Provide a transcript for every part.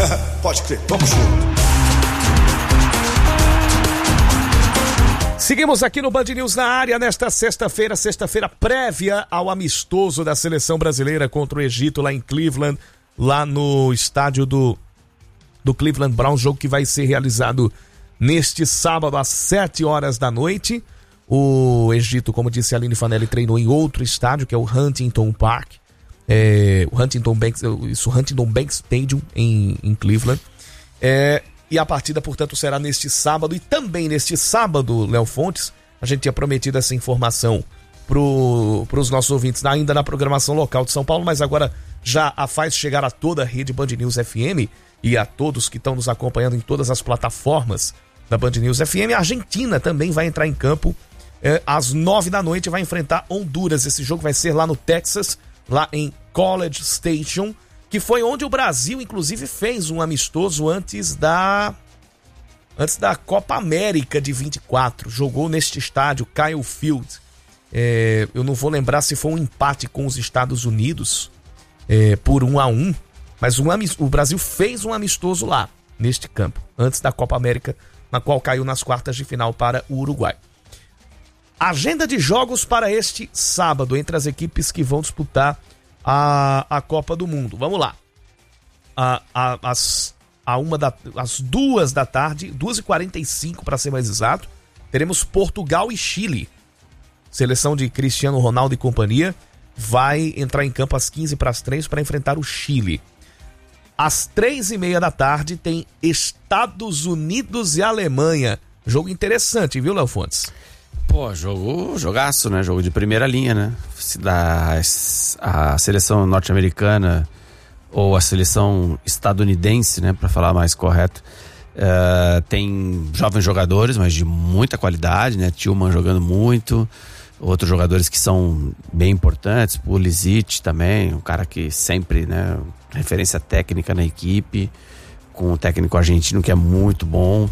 Pode crer, vamos junto. Seguimos aqui no Band News na área nesta sexta-feira prévia ao amistoso da seleção brasileira contra o Egito lá em Cleveland, lá no estádio do Cleveland Browns, jogo que vai ser realizado neste sábado às 7 horas da noite. O Egito, como disse a Aline Fanelli, treinou em outro estádio, que é o Huntington Park, o Huntington Bank Stadium em Cleveland. E a partida, portanto, será neste sábado. E também neste sábado, Léo Fontes, a gente tinha prometido essa informação para os nossos ouvintes ainda na programação local de São Paulo, mas agora já a faz chegar a toda a rede Band News FM e a todos que estão nos acompanhando em todas as plataformas da Band News FM. A Argentina também vai entrar em campo às 9 da noite, vai enfrentar Honduras. Esse jogo vai ser lá no Texas, lá em College Station, que foi onde o Brasil, inclusive, fez um amistoso antes da Copa América de 24. Jogou neste estádio, Kyle Field. Eu não vou lembrar se foi um empate com os Estados Unidos por 1-1, mas o Brasil fez um amistoso lá, neste campo, antes da Copa América, na qual caiu nas quartas de final para o Uruguai. Agenda de jogos para este sábado, entre as equipes que vão disputar a Copa do Mundo. Vamos lá. Às 2 da tarde, 2h45 para ser mais exato, teremos Portugal e Chile. Seleção de Cristiano Ronaldo e companhia vai entrar em campo às 2:45 para enfrentar o Chile. Às 3:30 da tarde tem Estados Unidos e Alemanha. Jogo interessante, viu, Léo Fontes? Pô, jogaço, né? Jogo de primeira linha, né? A seleção norte-americana ou a seleção estadunidense, né? Pra falar mais correto, tem jovens jogadores, mas de muita qualidade, né? Tillman jogando muito, outros jogadores que são bem importantes, Pulisic também, um cara que sempre, né? Referência técnica na equipe, com um técnico argentino que é muito bom.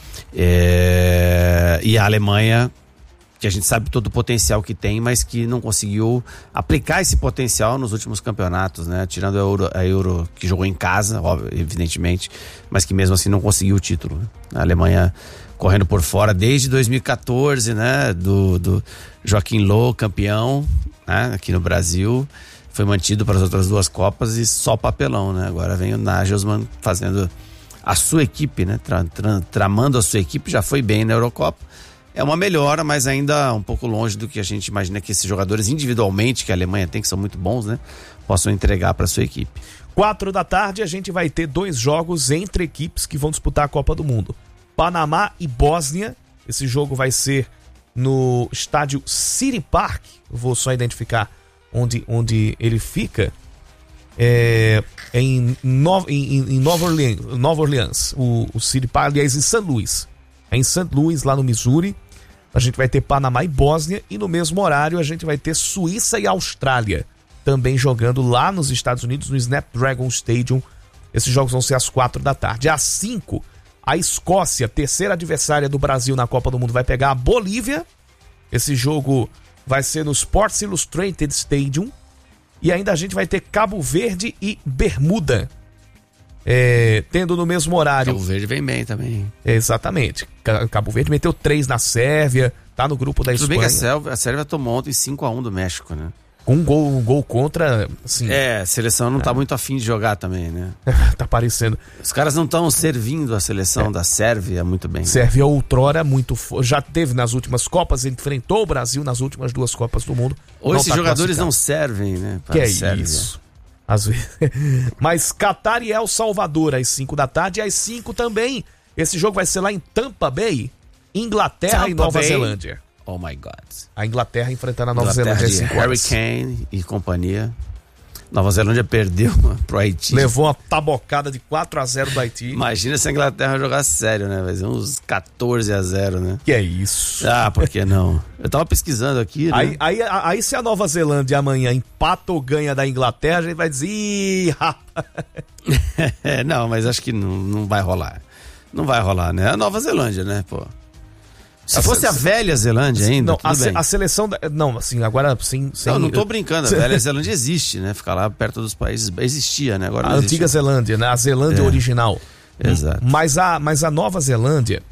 E a Alemanha, que a gente sabe todo o potencial que tem, mas que não conseguiu aplicar esse potencial nos últimos campeonatos, né? Tirando a Euro que jogou em casa, óbvio, evidentemente, mas que mesmo assim não conseguiu o título, né? A Alemanha correndo por fora desde 2014, né? Do Joachim Löw, campeão, né? Aqui no Brasil, foi mantido para as outras duas Copas e só papelão, né? Agora vem o Nagelsmann fazendo a sua equipe, né? Tramando a sua equipe, já foi bem na Eurocopa. É uma melhora, mas ainda um pouco longe do que a gente imagina que esses jogadores individualmente, que a Alemanha tem, que são muito bons, né, possam entregar para sua equipe. 4 da tarde a gente vai ter 2 jogos entre equipes que vão disputar a Copa do Mundo. Panamá e Bósnia. Esse jogo vai ser no estádio City Park. Eu vou só identificar onde ele fica. Em Nova Orleans. O City Park, aliás, em St. Louis. É em St. Louis, lá no Missouri. A gente vai ter Panamá e Bósnia. E no mesmo horário a gente vai ter Suíça e Austrália também jogando lá nos Estados Unidos, no Snapdragon Stadium. Esses jogos vão ser às 4 da tarde. Às 5, a Escócia, terceira adversária do Brasil na Copa do Mundo, vai pegar a Bolívia. Esse jogo vai ser no Sports Illustrated Stadium. E ainda a gente vai ter Cabo Verde e Bermuda, tendo no mesmo horário. Cabo Verde vem bem também. Exatamente. Cabo Verde meteu 3 na Sérvia, tá no grupo da Espanha. Tudo bem que a Sérvia tomou ontem 5-1 do México, né? Com um gol contra, assim... A seleção não tá muito afim de jogar também, né? Tá parecendo. Os caras não estão servindo a seleção da Sérvia muito bem. Sérvia outrora muito... Já teve nas últimas Copas, enfrentou o Brasil nas últimas 2 Copas do Mundo. Ou esses jogadores não servem, né? Que é isso. Às vezes. Mas Catar e El Salvador às 5 da tarde. E às 5 também, esse jogo vai ser lá em Tampa Bay, Inglaterra e Nova Zelândia. Oh my God. A Inglaterra enfrentando a Nova Zelândia às 5 horas. Harry Kane e companhia. Nova Zelândia perdeu pro Haiti. Levou uma tabocada de 4-0 do Haiti. Imagina se a Inglaterra jogar sério, né? Vai ser uns 14-0, né? Que é isso? Ah, por que não? Eu tava pesquisando aqui, né? Aí se a Nova Zelândia amanhã empata ou ganha da Inglaterra, a gente vai dizer, ih, rapaz. Não, mas acho que não vai rolar. Não vai rolar, né? A Nova Zelândia, né, pô? Se fosse a velha Zelândia ainda, não, tudo bem. a seleção... Não, assim, agora sim... Não tô brincando, a velha Zelândia existe, né? Ficar lá perto dos países, existia, né? Agora a antiga Zelândia, né? A Zelândia original. Exato. Mas a Nova Zelândia,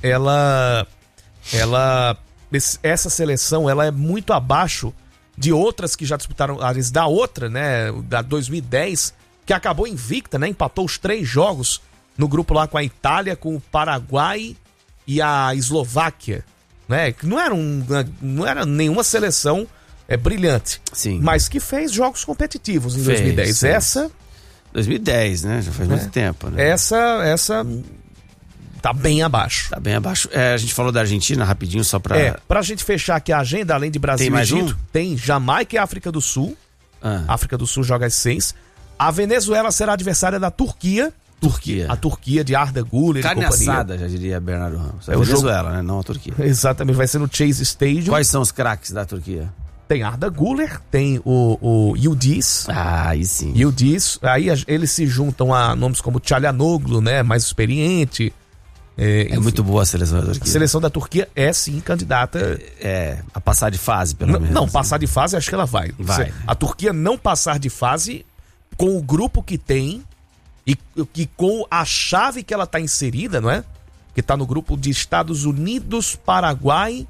essa seleção, ela é muito abaixo de outras que já disputaram, da outra, né? Da 2010, que acabou invicta, né? Empatou os 3 jogos no grupo lá com a Itália, com o Paraguai e a Eslováquia, né? Que não era nenhuma seleção brilhante, sim, mas que fez jogos competitivos em 2010. Essa 2010, né? Já faz muito tempo, né? Essa tá bem abaixo. Tá bem abaixo. A gente falou da Argentina rapidinho, só pra... Pra gente fechar aqui a agenda, além de Brasil e Egito, tem Jamaica e África do Sul. África do Sul joga às 6. A Venezuela será adversária da Turquia. A Turquia de Arda Güler e companhia. Carne assada, já diria Bernardo Ramos. É a Venezuela, né? Não a Turquia. Exatamente, vai ser no Chase Stadium. Quais são os craques da Turquia? Tem Arda Güler, tem o Yildiz. Aí sim. Yildiz. Aí eles se juntam a nomes como Çalhanoğlu, né? Mais experiente. É muito boa a seleção da Turquia. A seleção da Turquia é sim candidata. A passar de fase, pelo menos. Não, passar de fase acho que ela vai. Vai. A Turquia não passar de fase com o grupo que tem e com a chave que ela está inserida, não é? Que está no grupo de Estados Unidos, Paraguai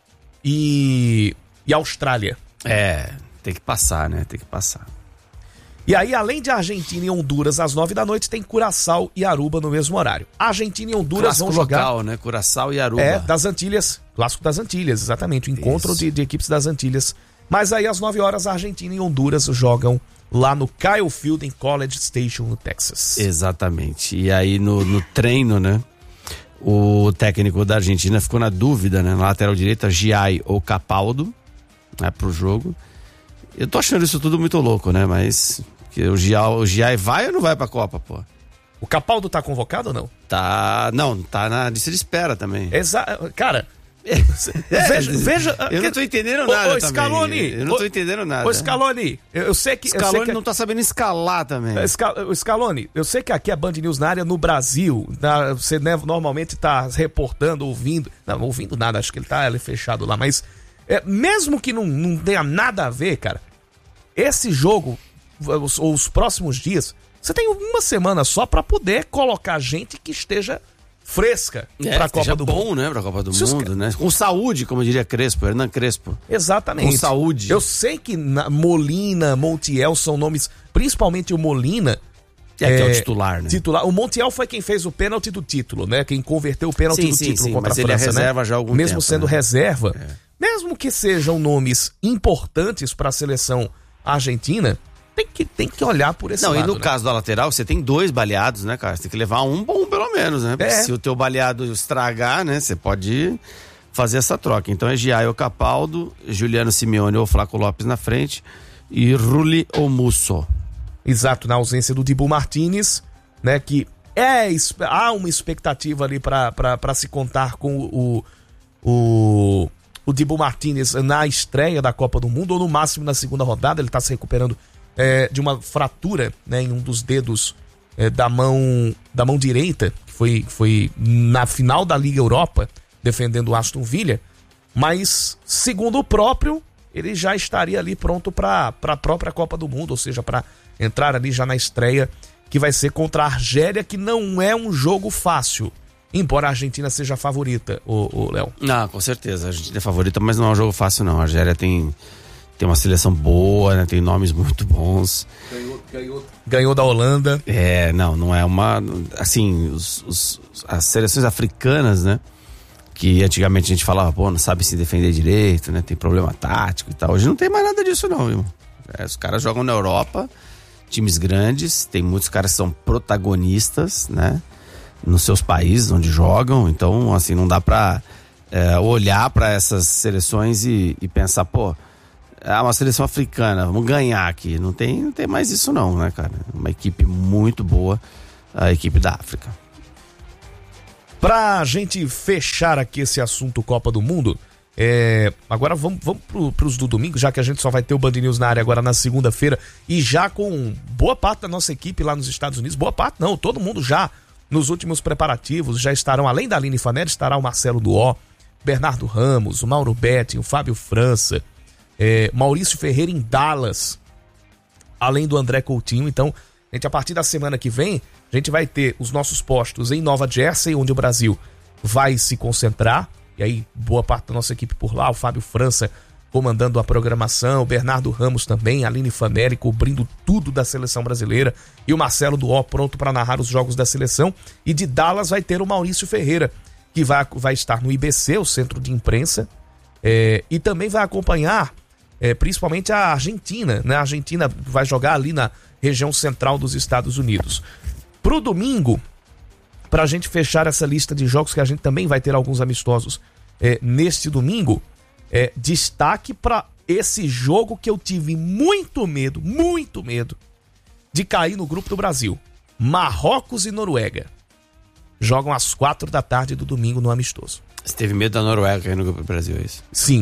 e Austrália. Tem que passar, né? Tem que passar. E aí, além de Argentina e Honduras às 9 da noite, tem Curaçao e Aruba no mesmo horário. Argentina e Honduras clássico vão jogar... local, né? Curaçao e Aruba. Das Antilhas. Clássico das Antilhas, exatamente. O encontro de equipes das Antilhas. Mas aí, às 9 horas, a Argentina e Honduras jogam lá no Kyle Field, em College Station, no Texas. Exatamente. E aí, no treino, né? O técnico da Argentina ficou na dúvida, né? Na lateral direita, Giai ou Capaldo, né? Pro jogo. Eu tô achando isso tudo muito louco, né? Mas que o Giai vai ou não vai pra Copa, pô? O Capaldo tá convocado ou não? Não, tá na lista de espera também. Cara... Veja, eu não tô entendendo nada. Ô, Scaloni, eu não tô entendendo nada. Ô, Scaloni, eu sei que... Scaloni não tá sabendo escalar também. Scaloni, eu sei que aqui é Band News na área no Brasil, você normalmente tá reportando, ouvindo... Não, ouvindo nada, acho que ele tá ali fechado lá, mas mesmo que não tenha nada a ver, cara, esse jogo, os próximos dias, você tem uma semana só pra poder colocar gente que esteja... fresca pra Copa do Mundo. Né, pra Copa do Mundo, né? Com saúde, como diria Crespo, Hernan Crespo. Exatamente. Com saúde. Eu sei que Molina, Montiel são nomes, principalmente o Molina. Que é o titular, né? O Montiel foi quem fez o pênalti do título, né? Quem converteu o pênalti do título contra a França, ele é reserva já há algum mesmo tempo, sendo né? reserva, mesmo que sejam nomes importantes para a seleção argentina, tem que olhar por esse lado. E no caso da lateral, você tem 2 baleados, né, cara? Você tem que levar um bom pelo menos, né? Porque se o teu baleado estragar, né, você pode fazer essa troca. Então é Giai ou Capaldo, Juliano Simeone ou Flaco Lopes na frente e Rulli ou Musso. Exato, na ausência do Dibu Martínez, né, que há uma expectativa ali para se contar com o Dibu Martínez na estreia da Copa do Mundo, ou no máximo na segunda rodada. Ele tá se recuperando de uma fratura, né, em um dos dedos da mão direita, que foi na final da Liga Europa, defendendo o Aston Villa, mas, segundo o próprio, ele já estaria ali pronto para a própria Copa do Mundo, ou seja, para entrar ali já na estreia, que vai ser contra a Argélia, que não é um jogo fácil, embora a Argentina seja a favorita, o Léo. Com certeza, a Argentina é favorita, mas não é um jogo fácil não. A Argélia tem uma seleção boa, né? Tem nomes muito bons. Ganhou da Holanda. Não é uma... Assim, as seleções africanas, né? Que antigamente a gente falava, não sabe se defender direito, né? Tem problema tático e tal. Hoje não tem mais nada disso não, viu? Os caras jogam na Europa, times grandes, tem muitos caras que são protagonistas, né? Nos seus países onde jogam. Então, assim, não dá pra olhar pra essas seleções e pensar, uma seleção africana, vamos ganhar aqui. Não tem mais isso não, né, cara? Uma equipe muito boa, a equipe da África. Pra gente fechar aqui esse assunto Copa do Mundo, agora vamos pros do domingo, já que a gente só vai ter o Band News na área agora na segunda-feira, e já com boa parte da nossa equipe lá nos Estados Unidos, boa parte não, todo mundo já nos últimos preparativos, já estarão, além da Aline Fanelli, estará o Marcelo Duó, Bernardo Ramos, o Mauro Betting, o Fábio França, Maurício Ferreira em Dallas, além do André Coutinho. Então, gente, a partir da semana que vem, a gente vai ter os nossos postos em Nova Jersey, onde o Brasil vai se concentrar, e aí boa parte da nossa equipe por lá, o Fábio França comandando a programação, o Bernardo Ramos também, a Aline Fanelli cobrindo tudo da seleção brasileira, e o Marcelo Duó pronto para narrar os jogos da seleção. E de Dallas vai ter o Maurício Ferreira, que vai estar no IBC, o centro de imprensa, e também vai acompanhar principalmente a Argentina, né? A Argentina vai jogar ali na região central dos Estados Unidos. Pro domingo, pra gente fechar essa lista de jogos, que a gente também vai ter alguns amistosos neste domingo, destaque para esse jogo que eu tive muito medo de cair no grupo do Brasil. Marrocos e Noruega. Jogam às 4h do domingo no amistoso. Você teve medo da Noruega cair no grupo do Brasil, é isso? Sim.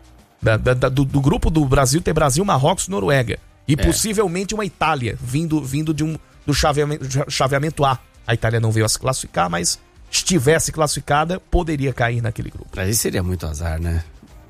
Do grupo do Brasil tem Brasil, Marrocos e Noruega. E possivelmente uma Itália, vindo do chaveamento A. A Itália não veio a se classificar, mas estivesse classificada, poderia cair naquele grupo. Pra isso seria muito azar, né?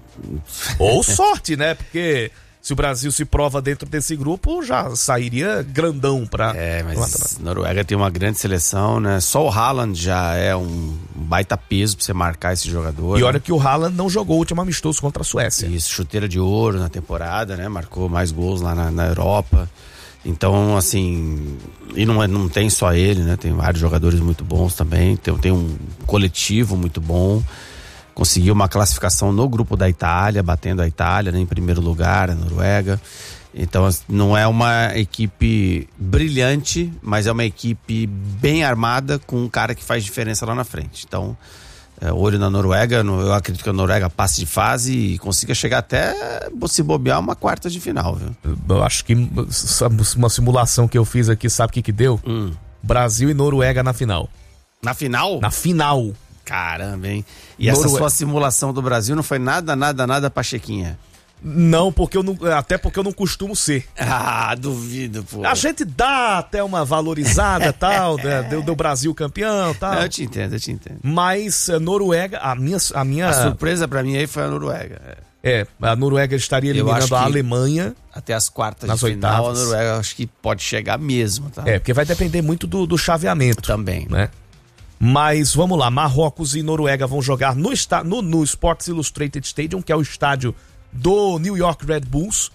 Ou sorte, né? Porque se o Brasil se prova dentro desse grupo, já sairia grandão pra... mas Noruega tem uma grande seleção, né? Só o Haaland já é um baita peso pra você marcar esse jogador. E olha que o Haaland não jogou o último amistoso contra a Suécia. Isso, chuteira de ouro na temporada, né? Marcou mais gols lá na Europa. Então, assim... E não tem só ele, né? Tem vários jogadores muito bons também. Tem um coletivo muito bom. Conseguiu uma classificação no grupo da Itália, batendo a Itália, né, em primeiro lugar, a Noruega. Então não é uma equipe brilhante, mas é uma equipe bem armada, com um cara que faz diferença lá na frente. Então, olho na Noruega. Eu acredito que a Noruega passe de fase e consiga chegar até, se bobear, uma quarta de final, viu? Eu acho que uma simulação que eu fiz aqui, sabe o que deu? Brasil e Noruega na final. Na final? Na final. Caramba, hein? E essa sua simulação do Brasil não foi nada pachequinha? Não, até porque eu não costumo ser. Ah, duvido, pô. A gente dá até uma valorizada tal, do Brasil campeão tal. Eu te entendo. Mas Noruega, a minha... A surpresa pra mim aí foi a Noruega. A Noruega estaria eliminando a Alemanha. Até as quartas nas de final, oitavas. A Noruega acho que pode chegar mesmo, tá? Porque vai depender muito do chaveamento. Também, né? Mas vamos lá, Marrocos e Noruega vão jogar no Sports Illustrated Stadium, que é o estádio do New York Red Bulls,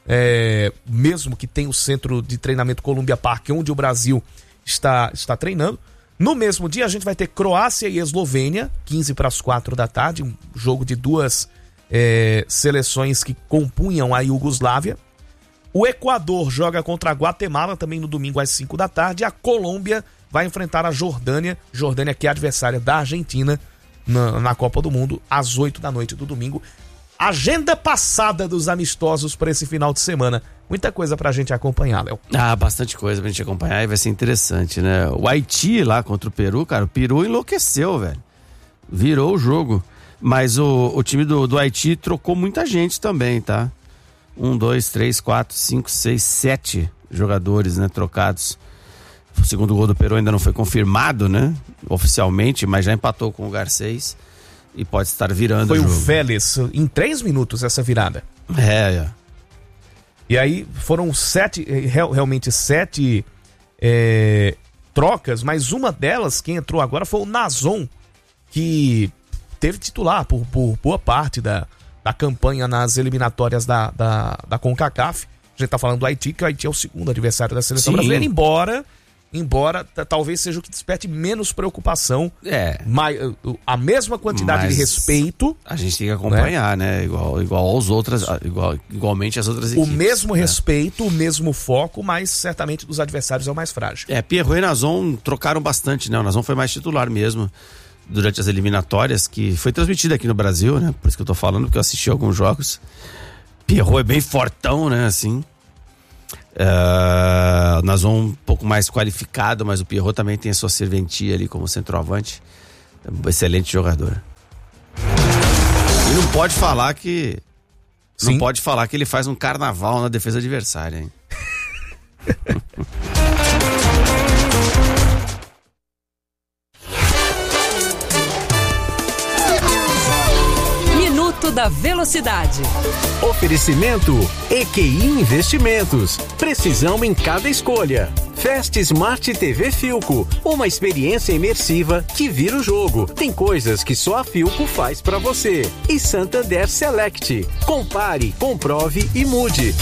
mesmo que tem o centro de treinamento Columbia Park, onde o Brasil está treinando. No mesmo dia a gente vai ter Croácia e Eslovênia, 15h, um jogo de duas seleções que compunham a Iugoslávia. O Equador joga contra a Guatemala também no domingo às 5h. A Colômbia vai enfrentar a Jordânia, que é adversária da Argentina na Copa do Mundo, às 8h do domingo. Agenda passada dos amistosos para esse final de semana. Muita coisa pra gente acompanhar, Léo. Bastante coisa pra gente acompanhar e vai ser interessante, né? O Haiti lá contra o Peru, cara, o Peru enlouqueceu, velho. Virou o jogo. Mas o time do Haiti trocou muita gente também, tá? 1, 2, 3, 4, 5, 6, 7 jogadores, né, trocados. O segundo gol do Peru ainda não foi confirmado, né? Oficialmente, mas já empatou com o Garcês e pode estar virando o jogo. Foi o Vélez, em 3 minutos essa virada. E aí foram 7 trocas, mas uma delas, quem entrou agora foi o Nazon, que teve titular por boa parte da campanha nas eliminatórias da CONCACAF. A gente tá falando do Haiti, que o Haiti é o segundo adversário da seleção brasileira, embora talvez seja o que desperte menos preocupação, mas a mesma quantidade de respeito. A gente tem que acompanhar, né? Igual aos outros, igualmente as outras equipes. O mesmo respeito, o mesmo foco, mas certamente dos adversários é o mais frágil. Pierrot e Nazon trocaram bastante, né? O Nazon foi mais titular mesmo durante as eliminatórias, que foi transmitida aqui no Brasil, né? Por isso que eu tô falando, porque eu assisti alguns jogos. Pierrot é bem fortão, né? Assim. Nazon um pouco mais qualificado, mas o Pierrot também tem a sua serventia ali como centroavante. É um excelente jogador. E não pode falar que ele faz um carnaval na defesa adversária, hein? da velocidade. Oferecimento EQI Investimentos. Precisão em cada escolha. Fast Smart TV Philco, uma experiência imersiva que vira o jogo. Tem coisas que só a Philco faz pra você. E Santander Select. Compare, comprove e mude.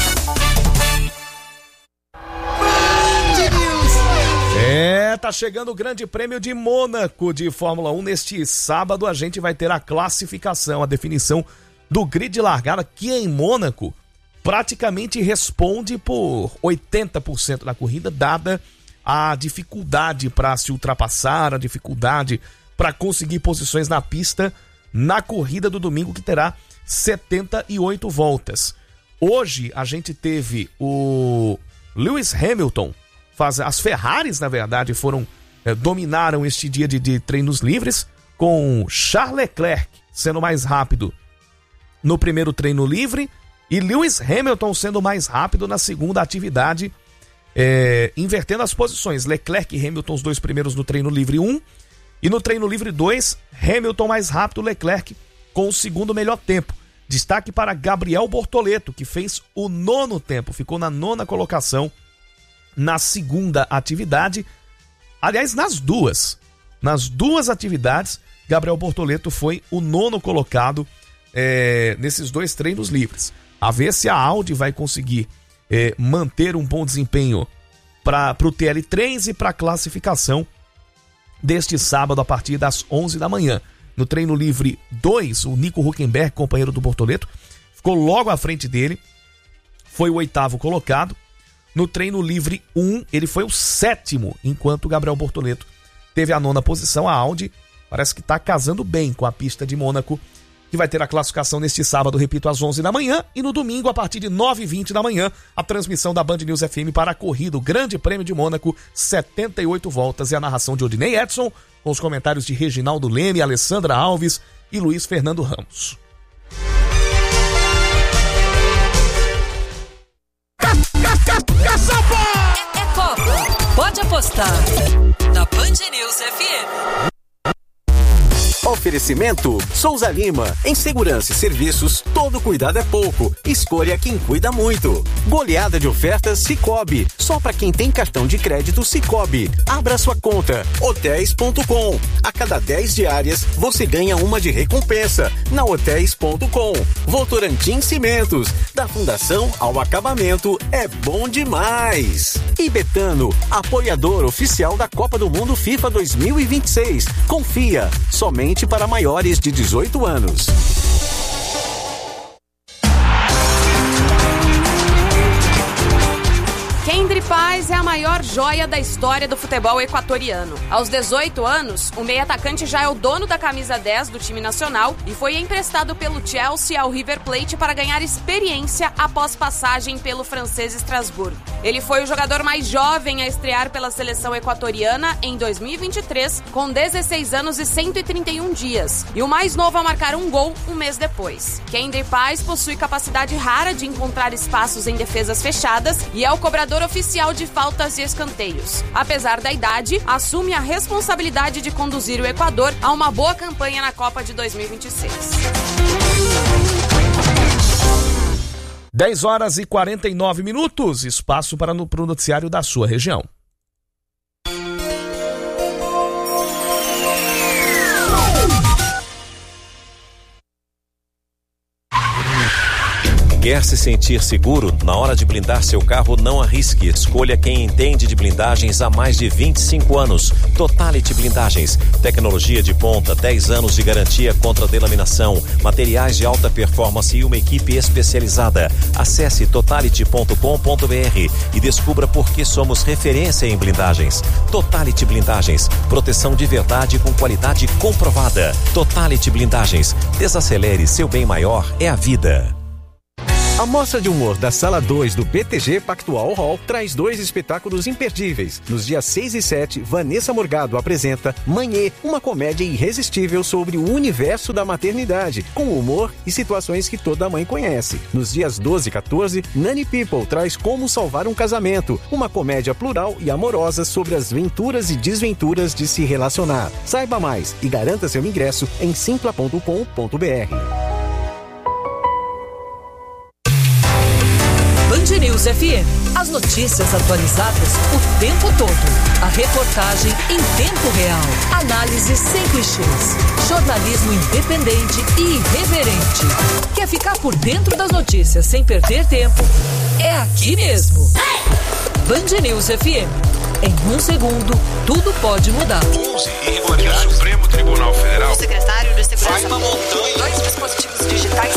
Tá chegando o Grande Prêmio de Mônaco de Fórmula 1. Neste sábado a gente vai ter a classificação, a definição do grid de largada, que em Mônaco praticamente responde por 80% da corrida, dada a dificuldade para se ultrapassar, a dificuldade para conseguir posições na pista na corrida do domingo, que terá 78 voltas. Hoje a gente teve o Lewis Hamilton, as Ferraris, na verdade, dominaram este dia de treinos livres, com Charles Leclerc sendo mais rápido no primeiro treino livre e Lewis Hamilton sendo mais rápido na segunda atividade, invertendo as posições. Leclerc e Hamilton, os dois primeiros no treino livre 1, e no treino livre 2, Hamilton mais rápido, Leclerc com o segundo melhor tempo. Destaque para Gabriel Bortoleto, que fez o 9º tempo, ficou na 9ª colocação na segunda atividade. Aliás, nas duas atividades, Gabriel Bortoleto foi o 9º colocado nesses dois treinos livres. A ver se a Audi vai conseguir manter um bom desempenho para o TL3 e para a classificação deste sábado a partir das 11 da manhã. No treino livre 2, o Nico Hülkenberg, companheiro do Bortoleto, ficou logo à frente dele, foi o 8º colocado. No treino livre 1, ele foi o 7º, enquanto o Gabriel Bortoleto teve a 9ª posição. A Audi parece que está casando bem com a pista de Mônaco, que vai ter a classificação neste sábado, repito, às 11 da manhã, e no domingo, a partir de 9h20 da manhã, a transmissão da Band News FM para a corrida, o Grande Prêmio de Mônaco, 78 voltas, e a narração de Odinei Edson, com os comentários de Reginaldo Leme, Alessandra Alves e Luiz Fernando Ramos. É Copa. Pode apostar na Band News FM. Oferecimento Souza Lima. Em segurança e serviços, todo cuidado é pouco. Escolha quem cuida muito. Goleada de ofertas Sicoob. Só para quem tem cartão de crédito Sicoob. Abra sua conta. Hotéis.com. A cada 10 diárias, você ganha uma de recompensa. Na Hotéis.com. Votorantim Cimentos. Da fundação ao acabamento, é bom demais. E Betano, apoiador oficial da Copa do Mundo FIFA 2026. Confia. Somente para maiores de 18 anos. Kendry Paz é a maior joia da história do futebol equatoriano. Aos 18 anos, o meio-atacante já é o dono da camisa 10 do time nacional e foi emprestado pelo Chelsea ao River Plate para ganhar experiência após passagem pelo francês Estrasburgo. Ele foi o jogador mais jovem a estrear pela seleção equatoriana em 2023, com 16 anos e 131 dias, e o mais novo a marcar um gol um mês depois. Kendry Paz possui capacidade rara de encontrar espaços em defesas fechadas e é o cobrador oficial de faltas e escanteios. Apesar da idade, assume a responsabilidade de conduzir o Equador a uma boa campanha na Copa de 2026. 10h49, espaço para o noticiário da sua região. Quer se sentir seguro? Na hora de blindar seu carro, não arrisque. Escolha quem entende de blindagens há mais de 25 anos. Totality Blindagens. Tecnologia de ponta, 10 anos de garantia contra delaminação, materiais de alta performance e uma equipe especializada. Acesse totality.com.br e descubra por que somos referência em blindagens. Totality Blindagens. Proteção de verdade com qualidade comprovada. Totality Blindagens. Desacelere, seu bem maior é a vida. A Mostra de Humor da Sala 2 do BTG Pactual Hall traz 2 espetáculos imperdíveis. Nos dias 6 e 7, Vanessa Morgado apresenta Manhê, uma comédia irresistível sobre o universo da maternidade, com humor e situações que toda mãe conhece. Nos dias 12 e 14, Nani People traz Como Salvar um Casamento, uma comédia plural e amorosa sobre as venturas e desventuras de se relacionar. Saiba mais e garanta seu ingresso em simpla.com.br. FM. As notícias atualizadas o tempo todo. A reportagem em tempo real. Análise sem clichês. Jornalismo independente e irreverente. Quer ficar por dentro das notícias sem perder tempo? É aqui mesmo. Band News FM. Em 1 segundo, tudo pode mudar. 11 irregularidades. O Supremo Tribunal Federal. O secretário de Segurança. Vai uma montanha. 2 dispositivos digitais.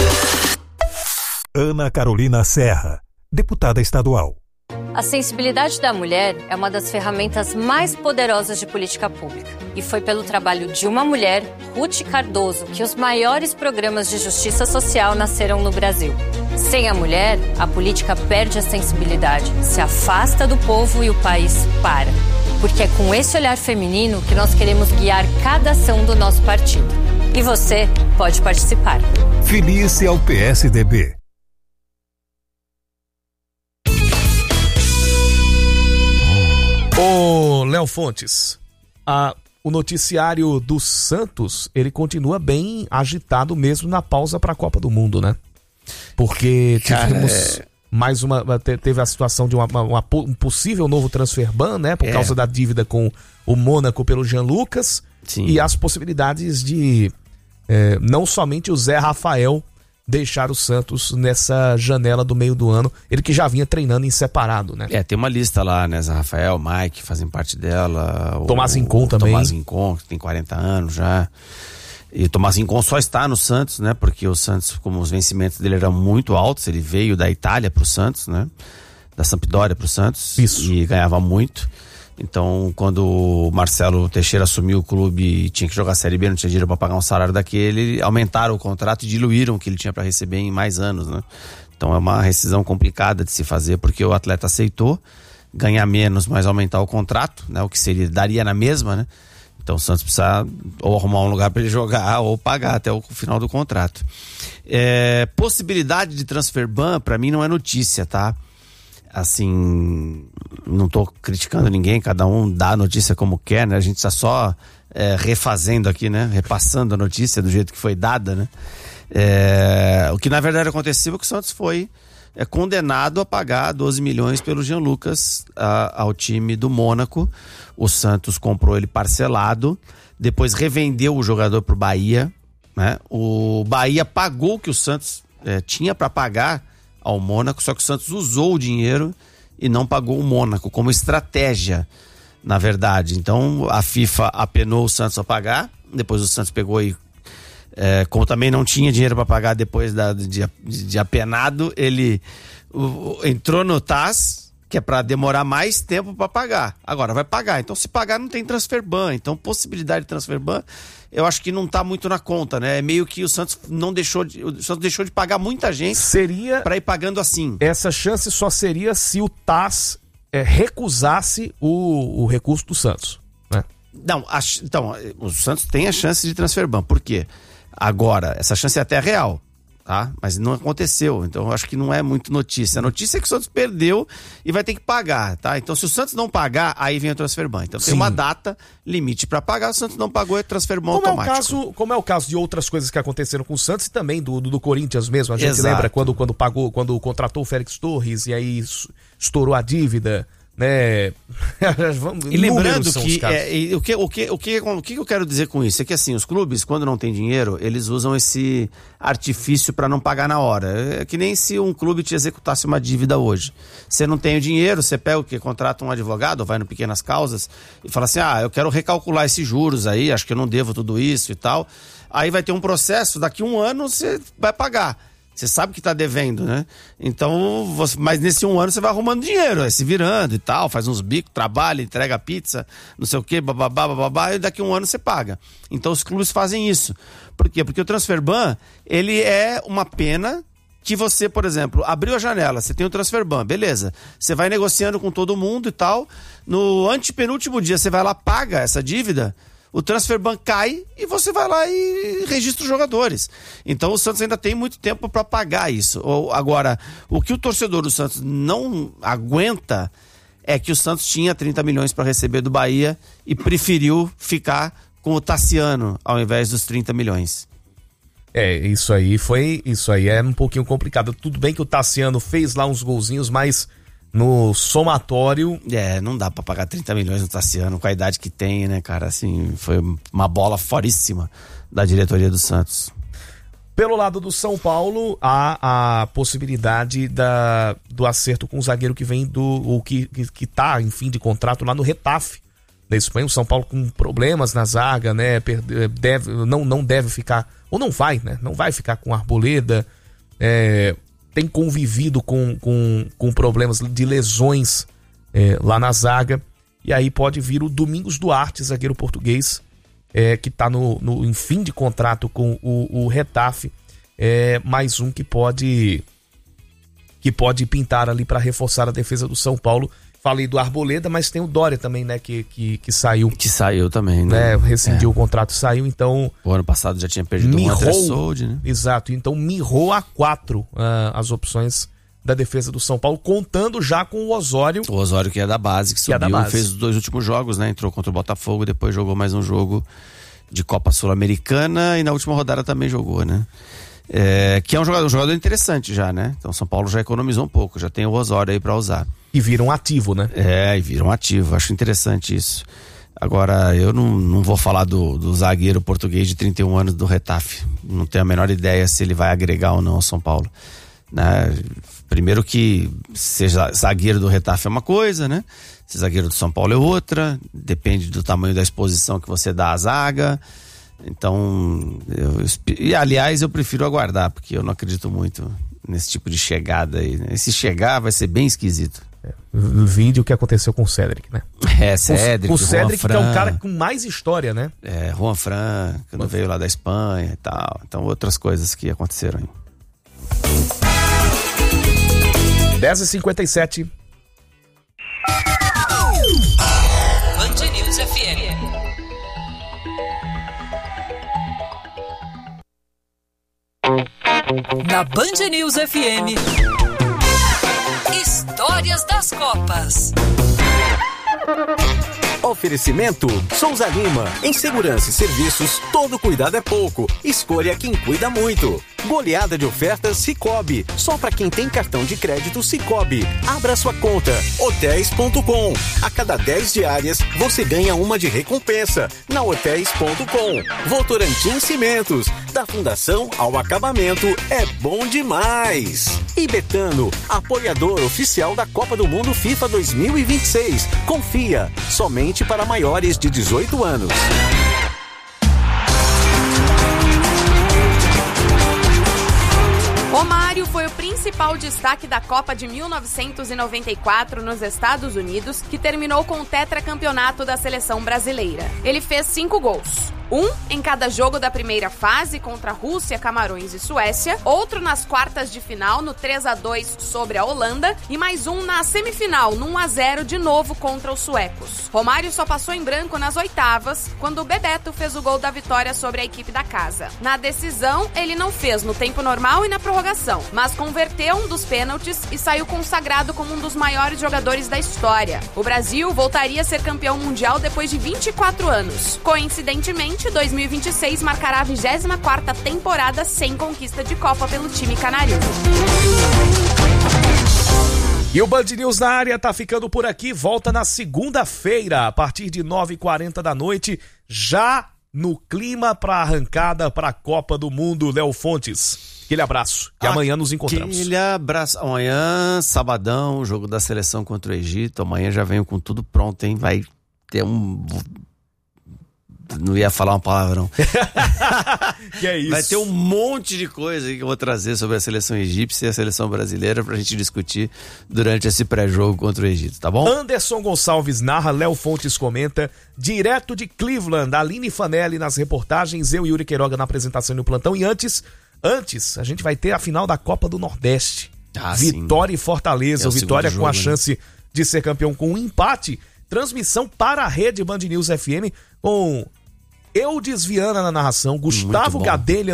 Ana Carolina Serra, deputada estadual. A sensibilidade da mulher é uma das ferramentas mais poderosas de política pública. E foi pelo trabalho de uma mulher, Ruth Cardoso, que os maiores programas de justiça social nasceram no Brasil. Sem a mulher, a política perde a sensibilidade, se afasta do povo e o país para. Porque é com esse olhar feminino que nós queremos guiar cada ação do nosso partido. E você pode participar. Filie-se ao PSDB. Ô, Léo Fontes, o noticiário do Santos, ele continua bem agitado mesmo na pausa para a Copa do Mundo, né? Porque tivemos teve a situação de um possível novo transfer ban, né? Por causa da dívida com o Mônaco pelo Jean Lucas. Sim. E as possibilidades de não somente o Zé Rafael deixar o Santos nessa janela do meio do ano, ele que já vinha treinando em separado, né? Tem uma lista lá, né? Zé Rafael, Mike fazem parte dela. Tomás Rincon também. Tomás Rincon, que tem 40 anos já. E o Tomás Rincon só está no Santos, né? Porque o Santos, como os vencimentos dele eram muito altos, ele veio da Itália pro Santos, né? Da Sampdoria pro Santos. Isso. E ganhava muito. Então, quando o Marcelo Teixeira assumiu o clube e tinha que jogar a Série B, não tinha dinheiro para pagar um salário daquele, aumentaram o contrato e diluíram o que ele tinha para receber em mais anos, né? Então é uma rescisão complicada de se fazer, porque o atleta aceitou ganhar menos, mas aumentar o contrato, né? O que daria na mesma, né? Então o Santos precisa ou arrumar um lugar para ele jogar ou pagar até o final do contrato. Possibilidade de transfer ban, para mim, não é notícia, tá? Assim, não tô criticando ninguém, cada um dá a notícia como quer, né? A gente está só refazendo aqui, né? Repassando a notícia do jeito que foi dada, né? O que na verdade aconteceu é que o Santos foi condenado a pagar 12 milhões pelo Jean Lucas ao time do Mônaco. O Santos comprou ele parcelado, depois revendeu o jogador pro Bahia, né? O Bahia pagou o que o Santos tinha para pagar ao Mônaco, só que o Santos usou o dinheiro e não pagou o Mônaco como estratégia, na verdade. Então a FIFA apenou o Santos a pagar, depois o Santos pegou e como também não tinha dinheiro para pagar depois de apenado, ele entrou no TAS, que é para demorar mais tempo para pagar. Agora vai pagar, então se pagar não tem transfer ban, então possibilidade de transfer ban eu acho que não tá muito na conta, né? É meio que o Santos deixou de pagar muita gente para ir pagando assim. Essa chance só seria se o TAS recusasse o recurso do Santos, né? Não, então, o Santos tem a chance de transfer ban. Por quê? Agora, essa chance é até real, tá? Mas não aconteceu, então eu acho que não é muito notícia. A notícia é que o Santos perdeu e vai ter que pagar, tá? Então se o Santos não pagar, aí vem o transfer ban. Então tem uma data limite para pagar, o Santos não pagou, é transfer ban automático. Como é o caso de outras coisas que aconteceram com o Santos e também do Corinthians mesmo. A gente lembra quando contratou o Félix Torres e aí estourou a dívida, né? E lembrando que o que eu quero dizer com isso é que assim, os clubes, quando não tem dinheiro, eles usam esse artifício para não pagar na hora. É que nem se um clube te executasse uma dívida hoje. Você não tem o dinheiro, você pega o quê? Contrata um advogado, ou vai no Pequenas Causas e fala assim, eu quero recalcular esses juros aí, acho que eu não devo tudo isso e tal. Aí vai ter um processo, daqui 1 ano você vai pagar. Você sabe que tá devendo, né? Então, mas nesse 1 ano você vai arrumando dinheiro, se virando e tal, faz uns bicos, trabalha, entrega pizza, não sei o quê, bababá, e daqui 1 ano você paga. Então os clubes fazem isso. Por quê? Porque o transfer ban, ele é uma pena que você, por exemplo, abriu a janela, você tem o transfer ban, beleza. Você vai negociando com todo mundo e tal, no antepenúltimo dia você vai lá, paga essa dívida, o transfer ban cai e você vai lá e registra os jogadores. Então o Santos ainda tem muito tempo para pagar isso. Agora, o que o torcedor do Santos não aguenta é que o Santos tinha 30 milhões para receber do Bahia e preferiu ficar com o Tassiano ao invés dos 30 milhões. Isso aí é um pouquinho complicado. Tudo bem que o Tassiano fez lá uns golzinhos, mas no somatório... não dá pra pagar 30 milhões no Tassiano com a idade que tem, né, cara? Assim, foi uma bola foríssima da diretoria do Santos. Pelo lado do São Paulo, há a possibilidade do acerto com o zagueiro que vem que tá em fim de contrato lá no Getafe da Espanha. O São Paulo com problemas na zaga, né? Não deve ficar, ou não vai, né? Não vai ficar com Arboleda. Tem convivido com problemas de lesões lá na zaga. E aí pode vir o Domingos Duarte, zagueiro português, que está em fim de contrato com o Getafe. Mais um que pode pintar ali para reforçar a defesa do São Paulo. Falei do Arboleda, mas tem o Dória também, né? Que saiu. Que saiu também, né? Rescindiu o contrato, saiu, então... O ano passado já tinha perdido o André Soldi, né? Exato, então mirrou a 4 as opções da defesa do São Paulo, contando já com o Osório. O Osório que é da base, que subiu e fez os 2 últimos jogos, né? Entrou contra o Botafogo, depois jogou mais um jogo de Copa Sul-Americana e na última rodada também jogou, né? Que é um jogador interessante já, né? Então São Paulo já economizou um pouco, já tem o Osório aí pra usar. E vira um ativo, né? E vira um ativo, acho interessante isso. Agora, eu não vou falar do zagueiro português de 31 anos do Getafe. Não tenho a menor ideia se ele vai agregar ou não ao São Paulo, né? Primeiro que ser zagueiro do Getafe é uma coisa, né? Ser zagueiro do São Paulo é outra. Depende do tamanho da exposição que você dá à zaga. Então, aliás, eu prefiro aguardar, porque eu não acredito muito nesse tipo de chegada aí, né? E se chegar, vai ser bem esquisito. O vídeo que aconteceu com o Cédric, né? Cédric, o Cédric, que é um cara com mais história, né? Juan Fran, quando veio lá da Espanha e tal. Então, outras coisas que aconteceram aí. 10h57. Band News FM. Na Band News FM, Histórias das Copas. Oferecimento Souza Lima. Em segurança e serviços, todo cuidado é pouco. Escolha quem cuida muito. Goleada de ofertas Sicoob. Só para quem tem cartão de crédito Sicoob. Abra sua conta. Hotéis.com. A cada 10 diárias, você ganha uma de recompensa. Na Hotéis.com. Votorantim Cimentos. Da fundação ao acabamento, é bom demais. E Betano, apoiador oficial da Copa do Mundo FIFA 2026. Confia, somente para maiores de 18 anos. Romário foi o principal destaque da Copa de 1994 nos Estados Unidos, que terminou com o tetracampeonato da seleção brasileira. Ele fez 5 gols. Um em cada jogo da primeira fase contra Rússia, Camarões e Suécia, outro nas quartas de final no 3-2 sobre a Holanda e mais um na semifinal no 1-0 de novo contra os suecos. Romário só passou em branco nas oitavas, quando o Bebeto fez o gol da vitória sobre a equipe da casa. Na decisão, ele não fez no tempo normal e na prorrogação, mas converteu um dos pênaltis e saiu consagrado como um dos maiores jogadores da história. O Brasil voltaria a ser campeão mundial depois de 24 anos. Coincidentemente, 2026 marcará a 24ª temporada sem conquista de Copa pelo time canarinho. E o Band News na área tá ficando por aqui. Volta na segunda-feira, a partir de 9h40 da noite, já no clima para arrancada para a Copa do Mundo. Léo Fontes, aquele abraço. E amanhã nos encontramos. Aquele abraço. Amanhã, sabadão, jogo da seleção contra o Egito. Amanhã já venho com tudo pronto, hein? Vai ter um... Não ia falar uma palavrão. Que é isso? Vai ter um monte de coisa que eu vou trazer sobre a seleção egípcia e a seleção brasileira pra gente discutir durante esse pré-jogo contra o Egito, tá bom? Anderson Gonçalves narra, Léo Fontes comenta, direto de Cleveland, Aline Fanelli nas reportagens, eu e Yuri Queiroga na apresentação e no plantão. E antes, a gente vai ter a final da Copa do Nordeste. Vitória sim. E Fortaleza, o Vitória com a chance de ser campeão com um empate. Transmissão para a rede Band News FM com Eudes Viana na narração, Gustavo Gadelha